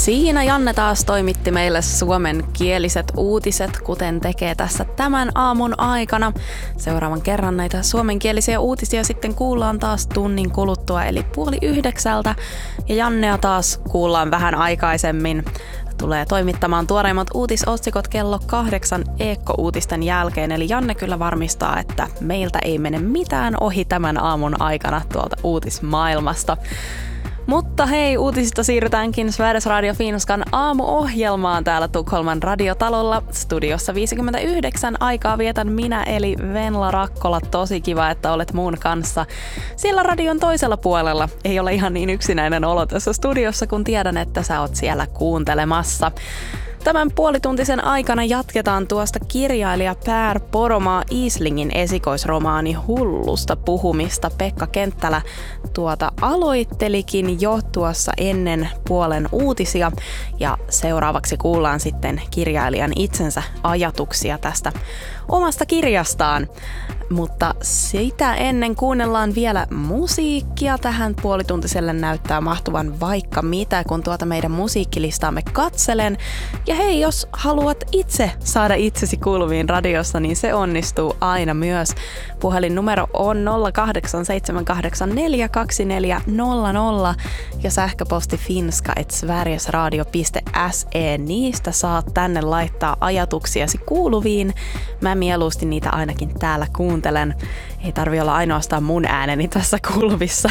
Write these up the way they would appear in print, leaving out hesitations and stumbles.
Siinä Janne taas toimitti meille suomenkieliset uutiset, kuten tekee tässä tämän aamun aikana. Seuraavan kerran näitä suomenkielisiä uutisia sitten kuullaan taas tunnin kuluttua, eli 8:30. Ja Jannea taas kuullaan vähän aikaisemmin. Tulee toimittamaan tuoreimmat uutisotsikot kello 8 Eekko-uutisten jälkeen, eli Janne kyllä varmistaa, että meiltä ei mene mitään ohi tämän aamun aikana tuolta uutismaailmasta. Mutta hei, uutisista siirrytäänkin Sveriges Radio Finskan aamuohjelmaan täällä Tukholman radiotalolla. Studiossa 59 aikaa vietän minä eli Venla Rakkola. Tosi kiva, että olet mun kanssa. Siellä radion toisella puolella ei ole ihan niin yksinäinen olo tässä studiossa, kun tiedän, että sä oot siellä kuuntelemassa. Tämän puolituntisen aikana jatketaan tuosta kirjailija Per Poromaa Islingin esikoisromaani Hullusta puhumista. Pekka Kenttälä aloittelikin jo tuossa ennen puolen uutisia ja seuraavaksi kuullaan sitten kirjailijan itsensä ajatuksia tästä omasta kirjastaan. Mutta sitä ennen kuunnellaan vielä musiikkia. Tähän puolituntiselle näyttää mahtuvan vaikka mitä, kun meidän musiikkilistaamme katselen. Ja hei, jos haluat itse saada itsesi kuuluviin radiossa, niin se onnistuu aina myös. Puhelinnumero on 08784240 ja sähköposti finska@sverigesradio.se. Niistä saat tänne laittaa ajatuksiasi kuuluviin. Mä mieluusti niitä ainakin täällä kuuntelen. Ei tarvi olla ainoastaan mun ääneni tässä kuuluvissa.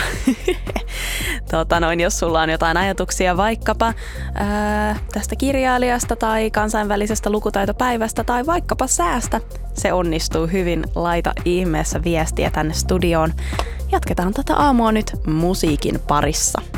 Jos sulla on jotain ajatuksia vaikkapa tästä kirjailijasta tai kansainvälisestä lukutaitopäivästä tai vaikkapa säästä, se onnistuu hyvin. Laita ihmeessä viestiä tänne studioon. Jatketaan tätä aamua nyt musiikin parissa.